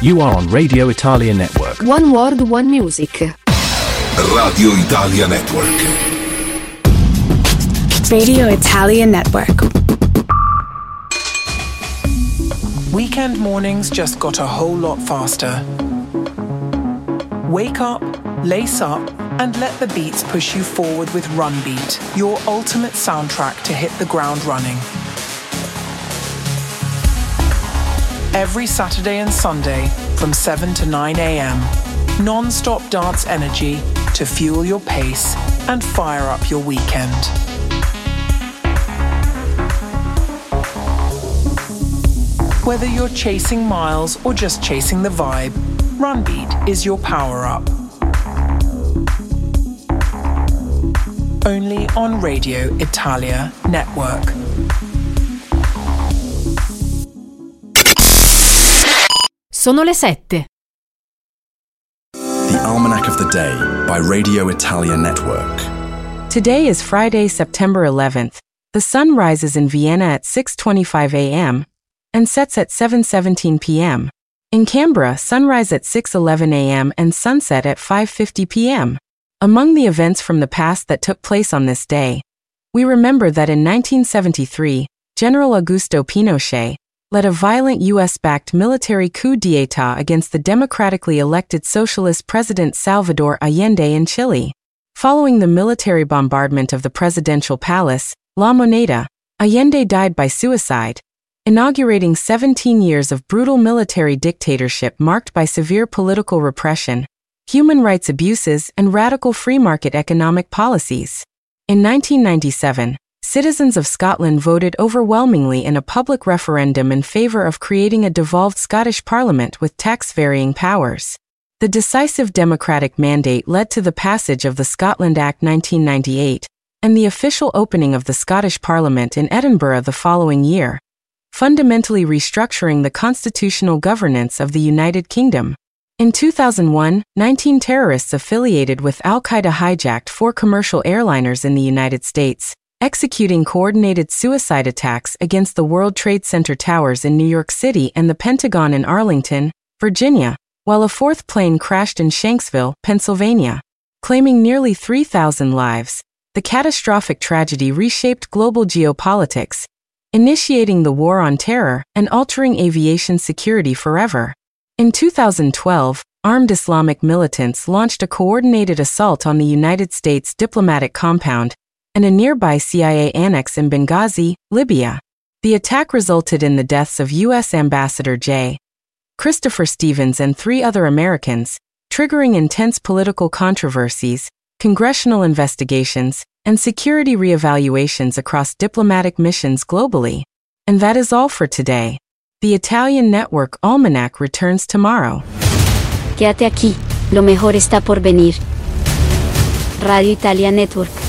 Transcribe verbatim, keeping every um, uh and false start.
You are on Radio Italia Network. One World, One Music. Radio Italia Network. Radio Italia Network. Weekend mornings just got a whole lot faster. Wake up, lace up, and let the beats push you forward with Run Beat, your ultimate soundtrack to hit the ground running. Every Saturday and Sunday from seven to nine a.m. Non-stop dance energy to fuel your pace and fire up your weekend. Whether you're chasing miles or just chasing the vibe, Run Beat is your power-up. Only on Radio Italia Network. Sono le sette. The Almanac of the Day by Radio Italia Network. Today is Friday, September eleventh. The sun rises in Vienna at six twenty-five a.m. and sets at seven seventeen p.m. In Canberra, sunrise at six eleven a.m. and sunset at five fifty p.m. Among the events from the past that took place on this day, we remember that in nineteen seventy-three, General Augusto Pinochet led a violent U S-backed military coup d'état against the democratically elected socialist President Salvador Allende in Chile. Following the military bombardment of the presidential palace, La Moneda, Allende died by suicide, inaugurating seventeen years of brutal military dictatorship marked by severe political repression, human rights abuses, and radical free market economic policies. In nineteen ninety-seven, citizens of Scotland voted overwhelmingly in a public referendum in favour of creating a devolved Scottish Parliament with tax-varying powers. The decisive democratic mandate led to the passage of the Scotland Act nineteen ninety-eight and the official opening of the Scottish Parliament in Edinburgh the following year, fundamentally restructuring the constitutional governance of the United Kingdom. In two thousand one, nineteen terrorists affiliated with Al-Qaeda hijacked four commercial airliners in the United States, executing coordinated suicide attacks against the World Trade Center towers in New York City and the Pentagon in Arlington, Virginia, while a fourth plane crashed in Shanksville, Pennsylvania. Claiming nearly three thousand lives, the catastrophic tragedy reshaped global geopolitics, initiating the War on Terror and altering aviation security forever. In two thousand twelve, armed Islamic militants launched a coordinated assault on the United States diplomatic compound and a nearby C I A annex in Benghazi, Libya. The attack resulted in the deaths of U S Ambassador J. Christopher Stevens and three other Americans, triggering intense political controversies, congressional investigations, and security reevaluations across diplomatic missions globally. And that is all for today. The Italian Network Almanac returns tomorrow. Quédate aquí, lo mejor está por venir. Radio Italia Network.